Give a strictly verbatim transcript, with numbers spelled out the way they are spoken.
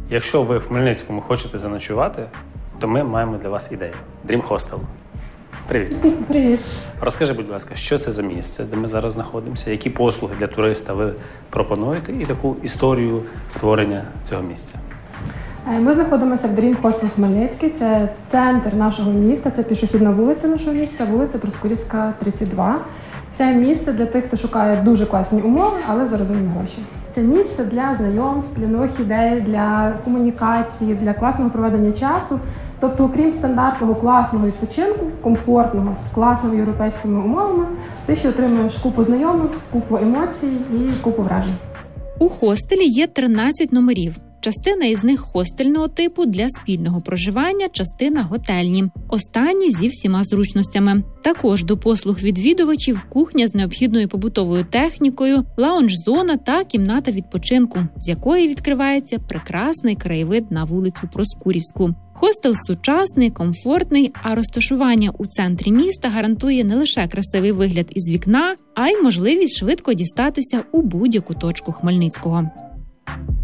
Якщо ви в Хмельницькому хочете заночувати, то ми маємо для вас ідею. Dream Hostel. Привіт. Привіт. Розкажи, будь ласка, що це за місце, де ми зараз знаходимося, які послуги для туриста ви пропонуєте і таку історію створення цього місця? Ми знаходимося в Dream Hostel Хмельницький. Це центр нашого міста, це пішохідна вулиця нашого міста, вулиця Проскурівська, тридцять два. Це місце для тих, хто шукає дуже класні умови, але за розумні гроші. Це місце для знайомств, для нових ідей, для комунікації, для класного проведення часу. Тобто, окрім стандартного класного відпочинку, комфортного, з класними європейськими умовами, ти ще отримуєш купу знайомих, купу емоцій і купу вражень. У хостелі є тринадцять номерів. Частина із них хостельного типу для спільного проживання, частина готельні. Останні зі всіма зручностями. Також до послуг відвідувачів кухня з необхідною побутовою технікою, лаунж-зона та кімната відпочинку, з якої відкривається прекрасний краєвид на вулицю Проскурівську. Хостел сучасний, комфортний, а розташування у центрі міста гарантує не лише красивий вигляд із вікна, а й можливість швидко дістатися у будь-яку точку Хмельницького.